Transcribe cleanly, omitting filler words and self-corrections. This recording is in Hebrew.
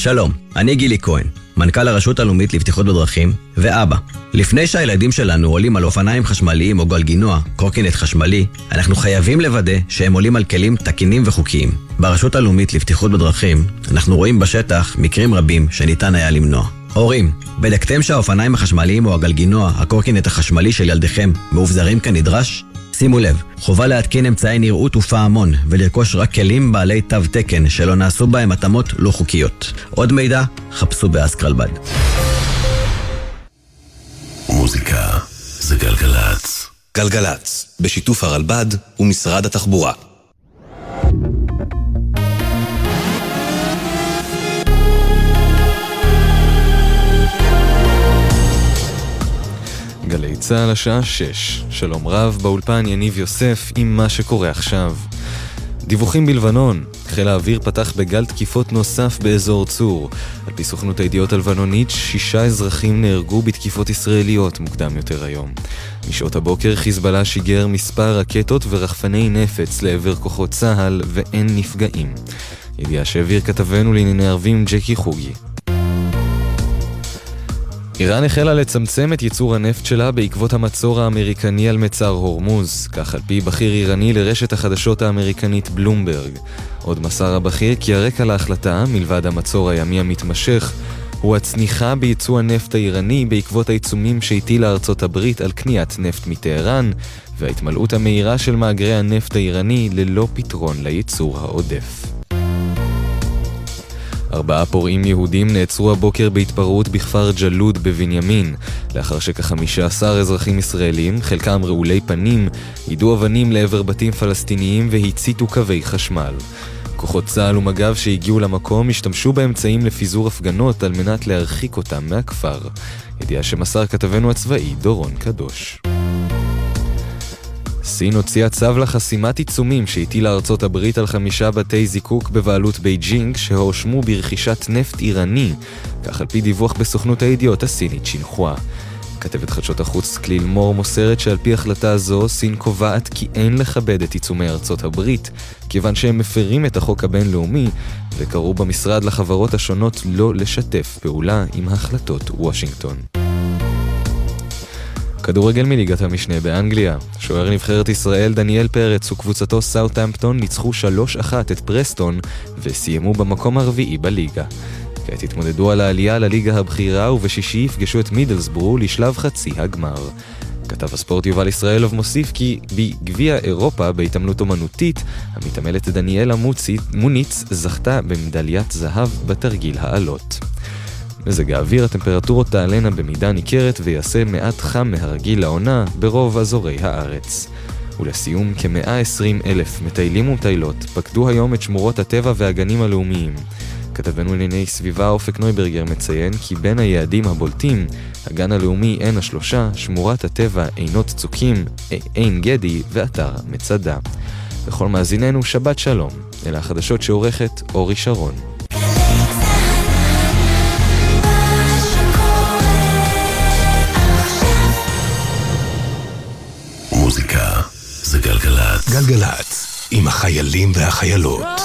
שלום, אני גילי כהן, מנכ"ל הרשות הלאומית לבטיחות בדרכים ואבא. לפני שהילדים שלנו עולים על אופניים חשמליים או גלגינוע, קורקינט חשמלי, אנחנו חייבים לוודא שהם עולים על כלים תקינים וחוקיים. ברשות הלאומית לבטיחות בדרכים, אנחנו רואים בשטח מקרים רבים שניתן היה למנוע. הורים, בדקתם שהאופניים החשמליים או הגלגינוע, הקורקינט החשמלי של ילדיכם, מאובזרים כנדרש? שימו לב, חובה להתקין אמצעי נראות ופעמון ולרכוש רק כלים בעלי תו תקן שלא נעשו בהם התאמות לא חוקיות. עוד מידע, חפשו באסקרלבד. מוזיקה זה גלגלץ. גלגלץ, בשיתוף הרלב"ד ומשרד התחבורה. גלי צהל השעה 6. שלום רב, באולפן יניב יוסף עם מה שקורה עכשיו. דיווחים בלבנון. חיל האוויר פתח בגל תקיפות נוסף באזור צור. על פי סוכנות הידיעות הלבנונית, 6 אזרחים נהרגו בתקיפות ישראליות מוקדם יותר היום. משעות הבוקר חיזבאללה שיגר מספר רקטות ורחפני נפץ לעבר כוחות צהל ואין נפגעים. ידיעה שהעביר כתבנו לענייני ערבים ג'קי חוגי. איראן החלה לצמצם את ייצור הנפט שלה בעקבות המצור האמריקני על מצר הורמוז, כך על פי בכיר איראני לרשת החדשות האמריקנית בלומברג. עוד מסר הבכיר כי הרקע להחלטה, מלבד המצור הימי המתמשך, הוא הצניחה בייצוא הנפט האיראני בעקבות העיצומים שהטילה ארצות הברית על קניית נפט מטהרן, וההתמלאות המהירה של מאגרי הנפט האיראני ללא פתרון לייצור העודף. 4 פורעים יהודים נעצרו הבוקר בהתפרעות בכפר ג'לוד בבנימין, לאחר שכ-15 אזרחים ישראלים, חלקם רעולי פנים, יידו אבנים לעבר בתים פלסטיניים והציתו קווי חשמל. כוחות צה"ל ומג"ב שהגיעו למקום השתמשו באמצעים לפיזור הפגנות על מנת להרחיק אותם מהכפר. ידיעה שמסר כתבנו הצבאי דורון קדוש. סין הוציאה צו לחסימת עיצומים שהטילה ארצות הברית על 5 בתי זיקוק בבעלות בייג'ינג שהואשמו ברכישת נפט איראני, כך על פי דיווח בסוכנות הידיעות הסינית שינחואה. כתבת חדשות החוץ כליל מור מוסרת שעל פי החלטה זו סין קובעת כי אין לכבד את עיצומי ארצות הברית, כיוון שהם מפרים את החוק הבינלאומי וקראו במשרד לחברות השונות לא לשתף פעולה עם החלטות וושינגטון. כדורגל מליגת המשנה באנגליה. שוער נבחרת ישראל דניאל פרץ וקבוצתו סאות'המפטון ניצחו 3-1 את פרסטון וסיימו במקום הרביעי בליגה. כעת התמודדו על העלייה לליגה הבכירה ובשישי יפגשו את מידלסבורו לשלב חצי הגמר. כתב הספורט יובל ישראלוב מוסיף כי בגביע אירופה בהתעמלות אומנותית, המתעמלת דניאלה מוניץ זכתה במדליית זהב בתרגיל העלות. מזג האוויר, הטמפרטורות תעלנה במידה ניכרת ויעשה מעט חם מהרגיל לעונה ברוב אזורי הארץ. ולסיום, כ-120,000 מטיילים ומטיילות פקדו היום את שמורות הטבע והגנים הלאומיים. כתבנו לענייני סביבה אופק נויברגר מציין כי בין היעדים הבולטים, הגן הלאומי עין השלושה, שמורת הטבע עינות צוקים, עין גדי ואתר מצדה. לכל מאזיננו שבת שלום, אלה החדשות שעורכת אורי שרון. מוזיקה זה גלגלץ. גלגלץ, עם החיילים והחיילות.